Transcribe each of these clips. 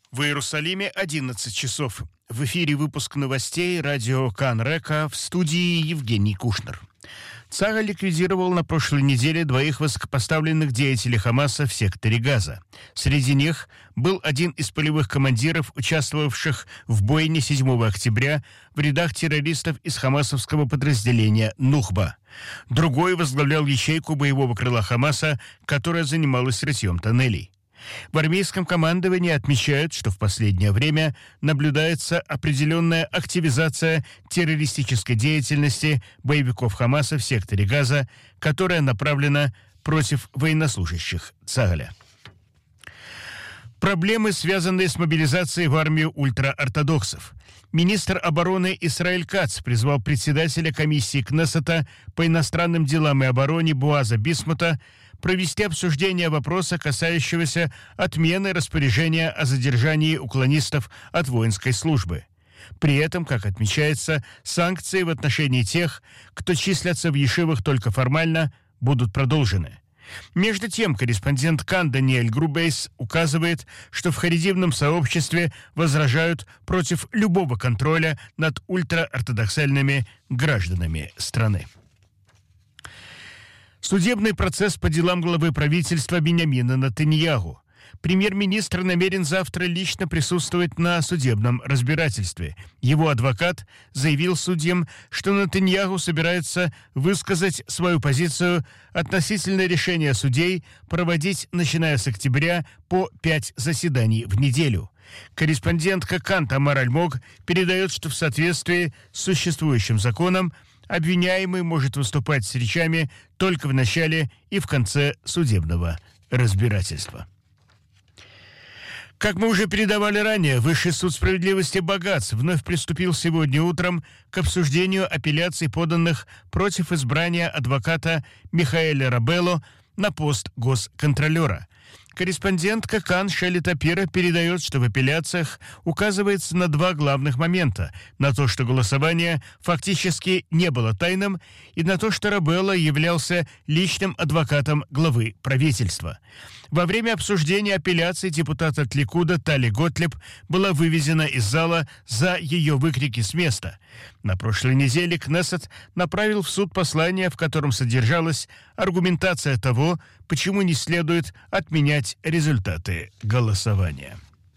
В Иерусалиме 11 часов. В эфире выпуск новостей радио Кан-Река, в студии Евгений Кушнер. ЦАГА ликвидировал на прошлой неделе 2 высокопоставленных деятелей Хамаса в секторе Газа. Среди них был один из полевых командиров, участвовавших в бойне 7 октября в рядах террористов из хамасовского подразделения «Нухба». Другой возглавлял ячейку боевого крыла Хамаса, которая занималась рытьем тоннелей. В армейском командовании отмечают, что в последнее время наблюдается определенная активизация террористической деятельности боевиков Хамаса в секторе Газа, которая направлена против военнослужащих ЦАГА. Проблемы, связанные с мобилизацией в армию ультраортодоксов. Министр обороны Исраэль Кац призвал председателя комиссии Кнессета по иностранным делам и обороне Боаза Бисмута провести обсуждение вопроса, касающегося отмены распоряжения о задержании уклонистов от воинской службы. При этом, как отмечается, санкции в отношении тех, кто числятся в ешивах только формально, будут продолжены. Между тем, корреспондент Кан Даниэль Грубейс указывает, что в харидимном сообществе возражают против любого контроля над ультраортодоксальными гражданами страны. Судебный процесс по делам главы правительства Биньямина Нетаньяху. Премьер-министр намерен завтра лично присутствовать на судебном разбирательстве. Его адвокат заявил судьям, что Нетаньяху собирается высказать свою позицию относительно решения судей проводить, начиная с октября, по 5 заседаний в неделю. Корреспондентка Кан Тамар Альмог передает, что в соответствии с существующим законом обвиняемый может выступать с речами только в начале и в конце судебного разбирательства. Как мы уже передавали ранее, Высший суд справедливости Багац вновь приступил сегодня утром к обсуждению апелляций, поданных против избрания адвоката Михаэля Рабелло на пост госконтролера. Корреспондентка Кан Шелли Тапира передает, что в апелляциях указывается на 2 главных момента: на то, что голосование фактически не было тайным, и на то, что Рабелло являлся личным адвокатом главы правительства. Во время обсуждения апелляции депутат от Ликуда Тали Готлиб была вывезена из зала за ее выкрики с места. На прошлой неделе Кнессет направил в суд послание, в котором содержалась аргументация того, почему не следует отменять результаты голосования.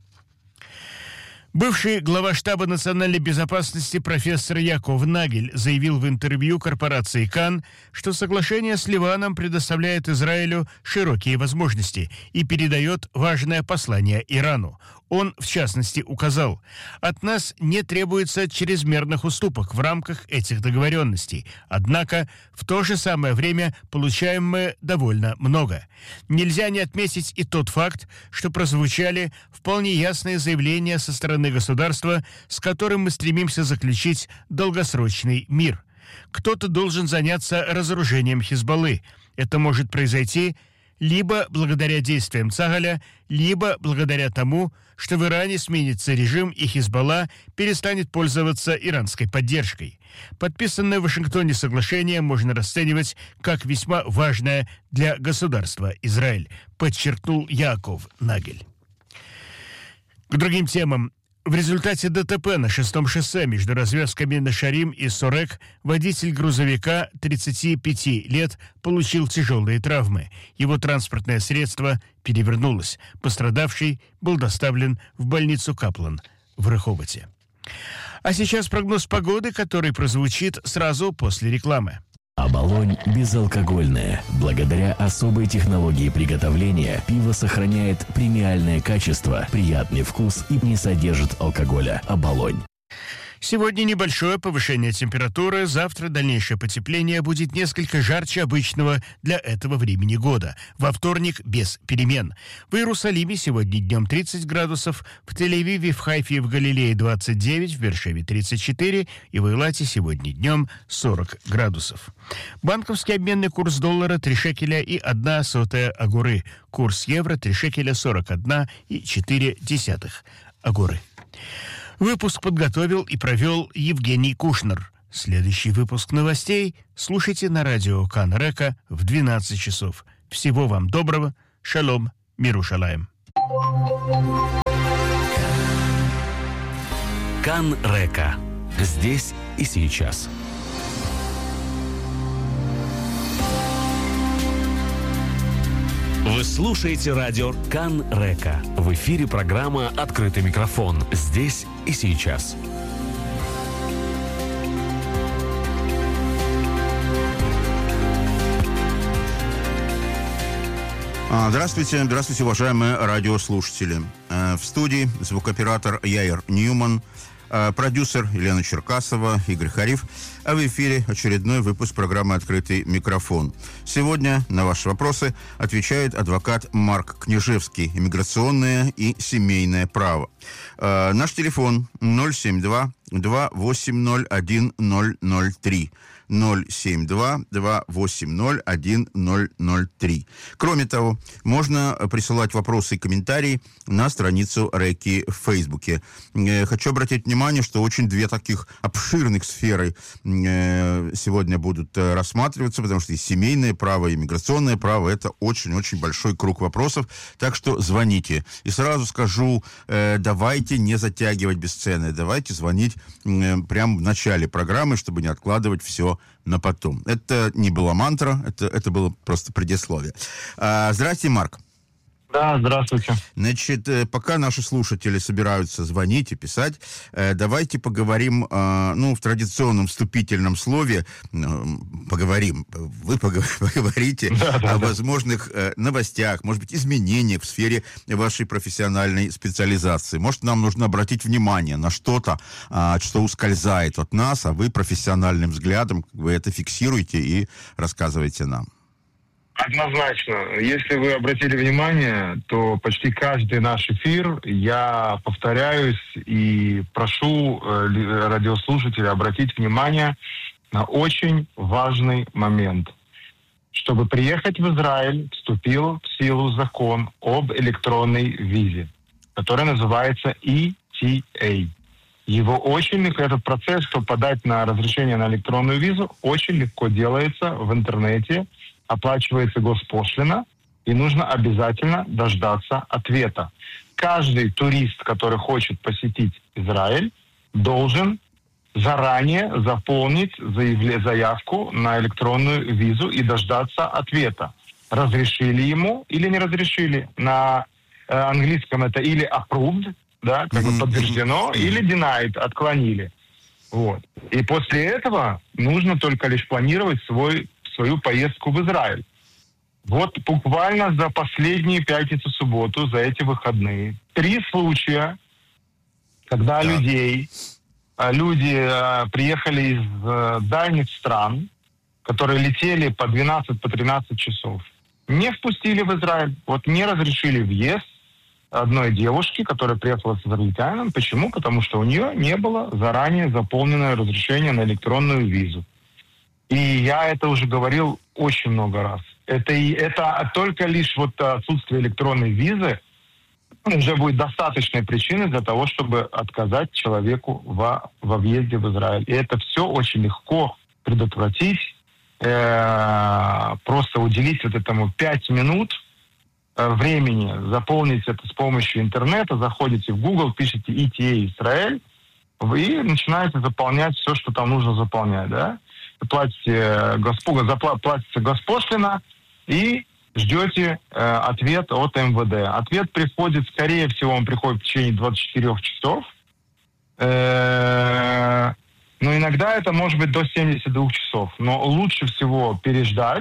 Бывший глава штаба национальной безопасности профессор Яков Нагель заявил в интервью корпорации Кан, что соглашение с Ливаном предоставляет Израилю широкие возможности и передает важное послание Ирану. Он, в частности, указал: «От нас не требуется чрезмерных уступок в рамках этих договоренностей. Однако, в то же самое время получаем мы довольно много. Нельзя не отметить и тот факт, что прозвучали вполне ясные заявления со стороны государства, с которым мы стремимся заключить долгосрочный мир. Кто-то должен заняться разоружением Хизбаллы. Это может произойти либо благодаря действиям ЦАГА, либо благодаря тому, что в Иране сменится режим и Хизбалла перестанет пользоваться иранской поддержкой. Подписанное в Вашингтоне соглашение можно расценивать как весьма важное для государства Израиль», подчеркнул Яков Нагель. К другим темам. В результате ДТП на 6-м шоссе между развязками Нашарим и Сорек водитель грузовика 35 лет получил тяжелые травмы. Его транспортное средство перевернулось. Пострадавший был доставлен в больницу Каплан в Рыховоте. А сейчас прогноз погоды, который прозвучит сразу после рекламы. Оболонь безалкогольное. Благодаря особой технологии приготовления пиво сохраняет премиальное качество, приятный вкус и не содержит алкоголя. Оболонь. Сегодня небольшое повышение температуры, завтра дальнейшее потепление будет несколько жарче обычного для этого времени года. Во вторник без перемен. В Иерусалиме сегодня днем 30 градусов, в Тель-Авиве, в Хайфе и в Галилее 29, в Бершеве 34 и в Эйлате сегодня днем 40 градусов. Банковский обменный курс доллара 3 шекеля и 1 сотая агуры. Курс евро 3 шекеля 41,4 агуры. Выпуск подготовил и провел Евгений Кушнер. Следующий выпуск новостей слушайте на радио Кан-Река в 12 часов. Всего вам доброго. Шалом. Мирушалаем. Кан-Река. Здесь и сейчас. Вы слушаете радио Кан-Река. В эфире программа «Открытый микрофон». Здесь и сейчас. Здравствуйте, уважаемые радиослушатели. В студии звукооператор Яир Ньюман, продюсер Елена Черкасова, Игорь Хариф, а в эфире очередной выпуск программы «Открытый микрофон». Сегодня на ваши вопросы отвечает адвокат Марк Княжевский, иммиграционное и семейное право. Наш телефон 072-280-1003. 072-280-1003. Кроме того, можно присылать вопросы и комментарии на страницу Реки в Фейсбуке. Хочу обратить внимание, что очень две таких обширных сферы сегодня будут рассматриваться, потому что и семейное право, и иммиграционное право – это очень-очень большой круг вопросов. Так что звоните. И сразу скажу, давайте не затягивать бесценное, давайте звонить прямо в начале программы, чтобы не откладывать все на потом. Это не была мантра, это было просто предисловие. Здравствуйте, Марк. Да, здравствуйте. Значит, пока наши слушатели собираются звонить и писать, давайте поговорим, в традиционном вступительном слове, поговорим, вы поговорите о возможных новостях, может быть, изменениях в сфере вашей профессиональной специализации. Может, нам нужно обратить внимание на что-то, что ускользает от нас, а вы профессиональным взглядом вы это фиксируете и рассказываете нам. Однозначно. Если вы обратили внимание, то почти каждый наш эфир я повторяюсь и прошу радиослушателей обратить внимание на очень важный момент. Чтобы приехать в Израиль, вступил в силу закон об электронной визе, который называется ETA. Этот процесс, чтобы подать на разрешение на электронную визу, очень легко делается в интернете. Оплачивается госпошлина, и нужно обязательно дождаться ответа. Каждый турист, который хочет посетить Израиль, должен заранее заполнить заявку на электронную визу и дождаться ответа. Разрешили ему или не разрешили. На английском это или approved, да, как бы подтверждено, или denied, отклонили. Вот. И после этого нужно только лишь планировать свою поездку в Израиль. Вот буквально за последние пятницу-субботу, за эти выходные, 3 случая, когда люди приехали из дальних стран, которые летели по 12, по 13 часов, не впустили в Израиль, не разрешили въезд одной девушки, которая приехала с израильтянином. Почему? Потому что у нее не было заранее заполненное разрешение на электронную визу. И я это уже говорил очень много раз. Это только лишь отсутствие электронной визы уже будет достаточной причиной для того, чтобы отказать человеку во въезде в Израиль. И это все очень легко предотвратить. Просто уделить этому 5 минут времени, заполнить это с помощью интернета, заходите в Google, пишите ETA Израиль, вы начинаете заполнять все, что там нужно заполнять, да? Платится госпошлина и ждете ответ от МВД. Ответ приходит, скорее всего, он приходит в течение 24 часов. Но иногда это может быть до 72 часов. Но лучше всего переждать,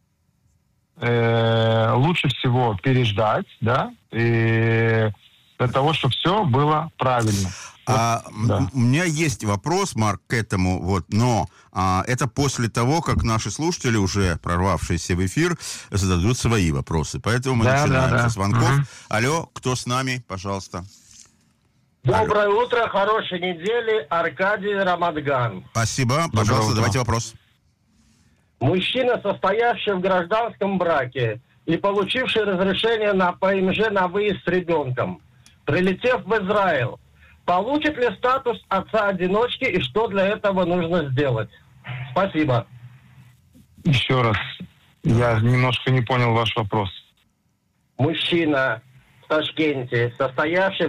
да, для того, чтобы все было правильно. У меня есть вопрос, Марк, к этому, но это после того, как наши слушатели, уже прорвавшиеся в эфир, зададут свои вопросы. Поэтому мы начинаем со звонков. Алло, кто с нами, пожалуйста? Доброе утро, хорошей недели, Аркадий, Рамадган. Спасибо, пожалуйста, давайте вопрос. Мужчина, состоявший в гражданском браке и получивший разрешение на ПМЖ на выезд с ребенком, прилетев в Израиль, получит ли статус отца-одиночки и что для этого нужно сделать? Спасибо. Еще раз. Я немножко не понял ваш вопрос. Мужчина в Ташкенте, состоявший